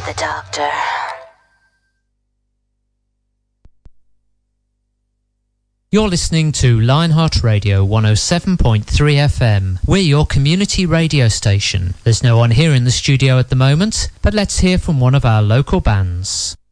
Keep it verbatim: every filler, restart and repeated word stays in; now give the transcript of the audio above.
the doctor. You're listening to Lionheart Radio one oh seven point three F M. We're your community radio station. There's no one here in the studio at the moment, but let's hear from one of our local bands.